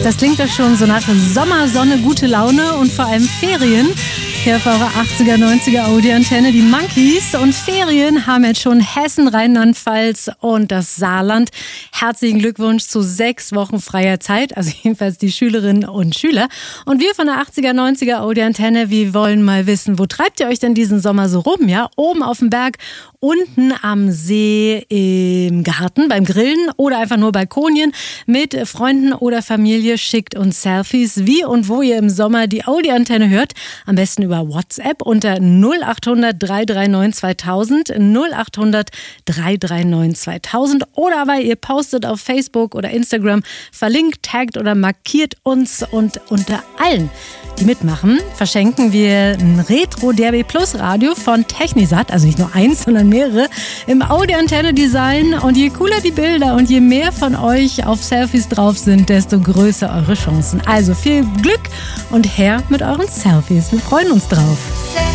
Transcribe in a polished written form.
Das klingt doch schon so nach Sommersonne, gute Laune und vor allem Ferien. Hier auf eurer 80er, 90er Audioantenne, die Monkeys. Und Ferien haben jetzt schon Hessen, Rheinland-Pfalz und das Saarland. Herzlichen Glückwunsch zu 6 Wochen freier Zeit, also jedenfalls die Schülerinnen und Schüler. Und wir von der 80er, 90er Audioantenne, wir wollen mal wissen, wo treibt ihr euch denn diesen Sommer so rum? Ja, oben auf dem Berg, unten am See, im Garten, beim Grillen oder einfach nur Balkonien mit Freunden oder Familie. Schickt uns Selfies, wie und wo ihr im Sommer die Audioantenne hört. Am besten über WhatsApp unter 0800 339 2000, 0800 339 2000 oder aber ihr postet auf Facebook oder Instagram, verlinkt, taggt oder markiert uns und unter allen, die mitmachen, verschenken wir ein Retro DRB Plus Radio von Technisat, also nicht nur eins, sondern mehrere, im Audioantenne-Design. Und je cooler die Bilder und je mehr von euch auf Selfies drauf sind, desto größer eure Chancen. Also viel Glück und her mit euren Selfies. Wir freuen uns drauf.